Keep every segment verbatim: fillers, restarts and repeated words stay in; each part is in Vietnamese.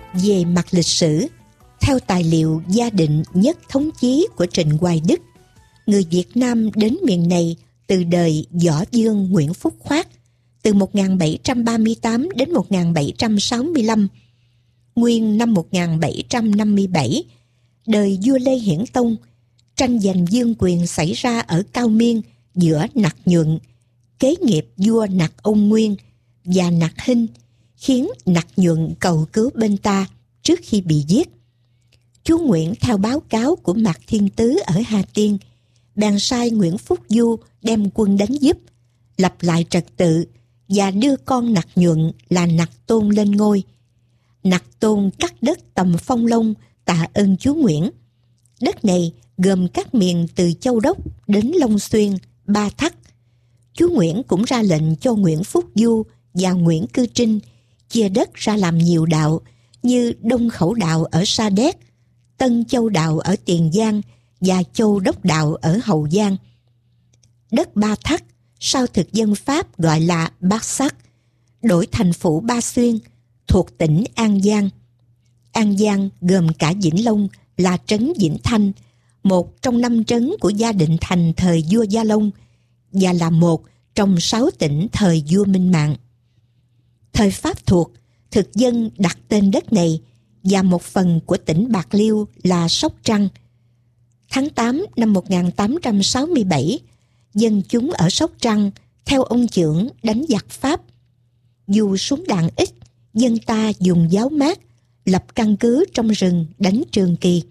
Về mặt lịch sử, theo tài liệu Gia định Nhất Thống Chí của Trịnh Hoài Đức, người Việt Nam đến miền này từ đời Võ Vương Nguyễn Phúc Khoát từ một nghìn bảy trăm ba mươi tám đến một nghìn bảy trăm sáu mươi lăm. Nguyên năm một nghìn bảy trăm năm mươi bảy, đời vua Lê Hiển Tông, tranh giành vương quyền xảy ra ở Cao Miên giữa Nặc Nhuận, kế nghiệp vua Nặc Ông Nguyên, và Nặc Hinh, khiến Nặc Nhuận cầu cứu bên ta trước khi bị giết. Chúa Nguyễn theo báo cáo của Mạc Thiên Tứ ở Hà Tiên, bèn sai Nguyễn Phúc Du đem quân đánh giúp, lập lại trật tự và đưa con Nặc Nhuận là Nặc Tôn lên ngôi. Nặc Tôn cắt đất Tầm Phong Long tạ ơn Chúa Nguyễn. Đất này gồm các miền từ Châu Đốc đến Long Xuyên, Ba Thắt. Chúa Nguyễn cũng ra lệnh cho Nguyễn Phúc Du và Nguyễn Cư Trinh chia đất ra làm nhiều đạo như Đông Khẩu Đạo ở Sa Đéc, Tân Châu Đạo ở Tiền Giang và Châu Đốc Đạo ở Hậu Giang. Đất Ba Thắt sau thực dân Pháp gọi là Bát Sắc, đổi thành phủ Ba Xuyên, thuộc tỉnh An Giang. An Giang gồm cả Vĩnh Long là trấn Vĩnh Thanh, một trong năm trấn của Gia Định Thành thời vua Gia Long, và là một trong sáu tỉnh thời vua Minh Mạng. Thời Pháp thuộc, thực dân đặt tên đất này và một phần của tỉnh Bạc Liêu là Sóc Trăng. Tháng tám năm một nghìn tám trăm sáu mươi bảy, dân chúng ở Sóc Trăng theo ông Chưởng đánh giặc Pháp. Dù súng đạn ít, dân ta dùng giáo mát, lập căn cứ trong rừng đánh Trường Kỳ.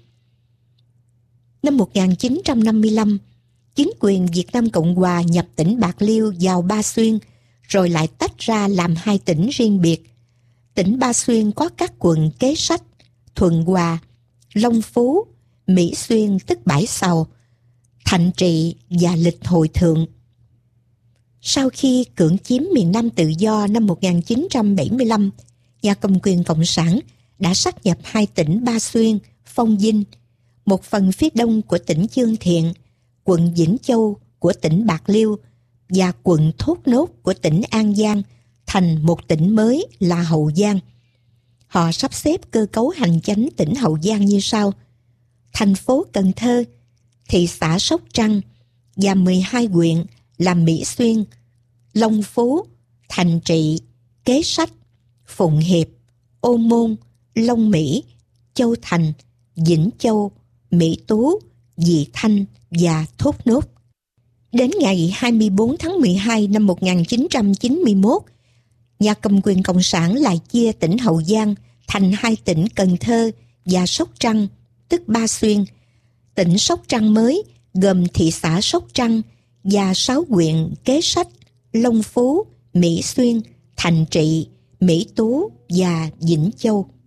Năm một nghìn chín trăm năm mươi lăm, chính quyền Việt Nam Cộng Hòa nhập tỉnh Bạc Liêu vào Ba Xuyên, rồi lại tách ra làm hai tỉnh riêng biệt. Tỉnh Ba Xuyên có các quận Kế Sách, Thuận Hòa, Long Phú, Mỹ Xuyên tức Bãi Sào, Thạnh Trị và Lịch Hội Thượng. Sau khi cưỡng chiếm miền Nam tự do năm một nghìn chín trăm bảy mươi lăm, nhà cầm quyền Cộng sản đã sáp nhập hai tỉnh Ba Xuyên, Phong Vinh, một phần phía đông của tỉnh Dương Thiện, quận Vĩnh Châu của tỉnh Bạc Liêu và quận Thốt Nốt của tỉnh An Giang thành một tỉnh mới là Hậu Giang. Họ sắp xếp cơ cấu hành chánh tỉnh Hậu Giang như sau: thành phố Cần Thơ, thị xã Sóc Trăng và mười hai huyện là Mỹ Xuyên, Long Phú, Thạnh Trị, Kế Sách, Phụng Hiệp, Ô Môn, Long Mỹ, Châu Thành, Vĩnh Châu, Mỹ Tú, Vị Thanh và Thốt Nốt. Đến ngày hai mươi tư tháng mười hai năm một nghìn chín trăm chín mươi mốt, nhà cầm quyền Cộng sản lại chia tỉnh Hậu Giang thành hai tỉnh Cần Thơ và Sóc Trăng, tức Ba Xuyên. Tỉnh Sóc Trăng mới gồm thị xã Sóc Trăng và sáu huyện Kế Sách, Long Phú, Mỹ Xuyên, Thạnh Trị, Mỹ Tú và Vĩnh Châu.